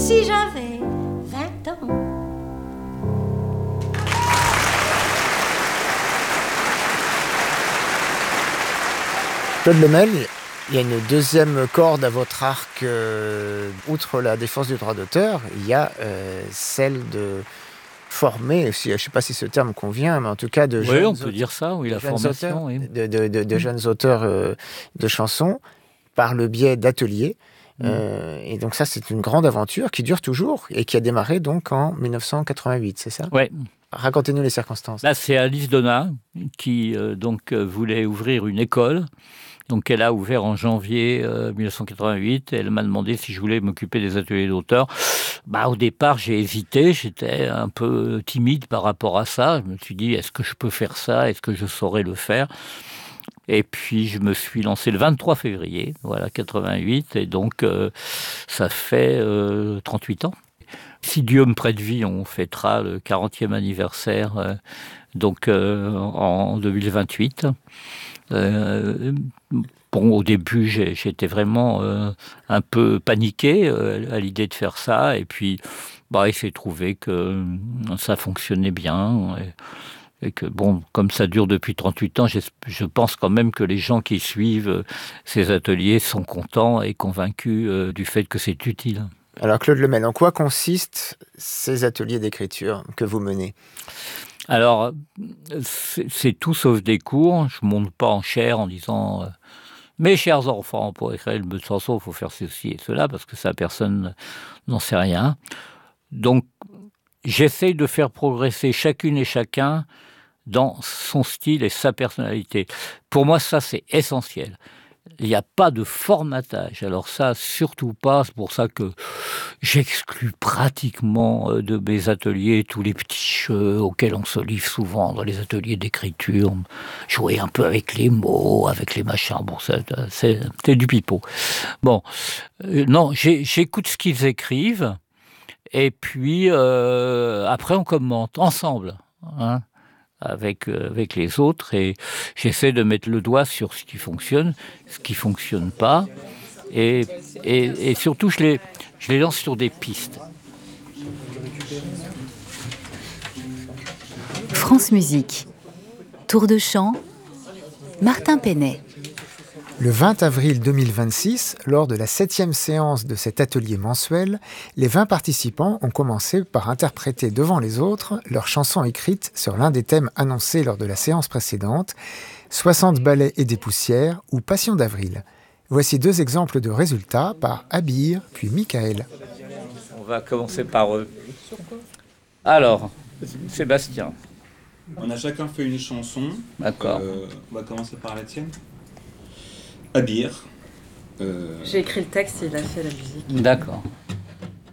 si j'avais 20 ans. Claude Lemel, il y a une deuxième corde à votre arc. Outre la défense du droit d'auteur, il y a celle de former, je ne sais pas si ce terme convient, mais en tout cas de jeunes on peut dire ça, oui, la formation. Auteurs, de jeunes auteurs de chansons par le biais d'ateliers. Et donc ça, c'est une grande aventure qui dure toujours et qui a démarré donc en 1988, c'est ça ? Oui. Racontez-nous les circonstances. Là, c'est Alice Donat qui voulait ouvrir une école. Donc, elle a ouvert en janvier 1988. Elle m'a demandé si je voulais m'occuper des ateliers d'auteurs. Au départ, j'ai hésité. J'étais un peu timide par rapport à ça. Je me suis dit, est-ce que je peux faire ça ? Est-ce que je saurais le faire ? Et puis, je me suis lancé le 23 février, 88. Et donc, ça fait 38 ans. Si Dieu me prête vie, on fêtera le 40e anniversaire en 2028. Au début, j'étais vraiment un peu paniqué à l'idée de faire ça. Et puis, il s'est trouvé que ça fonctionnait bien. Et que, comme ça dure depuis 38 ans, je pense quand même que les gens qui suivent ces ateliers sont contents et convaincus du fait que c'est utile. Alors, Claude Lemel, en quoi consistent ces ateliers d'écriture que vous menez ? Alors, c'est tout sauf des cours. Je ne monte pas en chaire en disant mes chers enfants, pour écrire une chanson, il faut faire ceci et cela, parce que ça, personne n'en sait rien. Donc, j'essaye de faire progresser chacune et chacun dans son style et sa personnalité. Pour moi, ça, c'est essentiel. Il n'y a pas de formatage. Alors ça, surtout pas. C'est pour ça que j'exclus pratiquement de mes ateliers tous les petits jeux auxquels on se livre souvent dans les ateliers d'écriture. Jouer un peu avec les mots, avec les machins. C'est du pipeau. Non, j'écoute ce qu'ils écrivent. Et puis, après, on commente ensemble. Avec les autres, et j'essaie de mettre le doigt sur ce qui fonctionne, ce qui fonctionne pas, et surtout je les lance sur des pistes. France Musique, Tour de chant, Martin Penet. Le 20 avril 2026, lors de la 7e séance de cet atelier mensuel, les 20 participants ont commencé par interpréter devant les autres leurs chansons écrites sur l'un des thèmes annoncés lors de la séance précédente, 60 balais et des poussières ou Passion d'avril. Voici 2 exemples de résultats par Abir puis Michael. On va commencer par eux. Alors, Sébastien. On a chacun fait une chanson. D'accord. On va commencer par la tienne. Abir. J'ai écrit le texte et il a fait la musique. D'accord.